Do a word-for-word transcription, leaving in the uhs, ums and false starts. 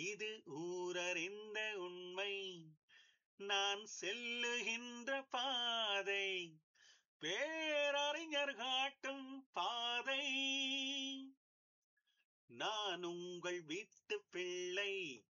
இது ஊரறிந்த உண்மை. நான் செல்லுகின்ற பாதை பேரறிஞர் காட்டும் பாதை. நான் உங்கள் வீட்டு பிள்ளை,